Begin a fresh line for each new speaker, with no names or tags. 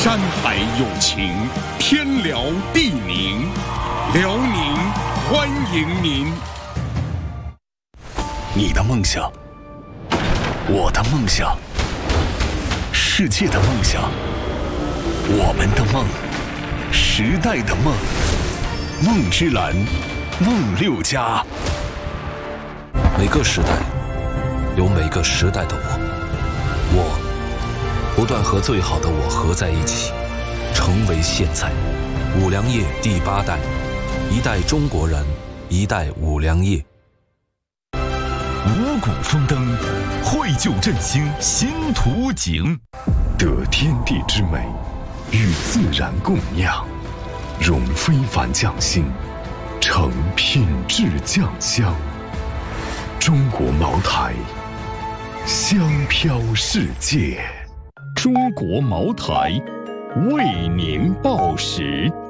山海有情，天辽地宁，辽宁欢迎您。
你的梦想，我的梦想，世界的梦想，我们的梦，时代的梦，梦之蓝，梦六家。
每个时代有每个时代的我不断和最好的我合在一起，成为现在。五粮液第8代，一代中国人，一代五粮液。
五谷丰登，绘就振兴新图景，
得天地之美，与自然共酿，融非凡匠心，成品质酱香。中国茅台，香飘世界。
中国茅台，为您报时。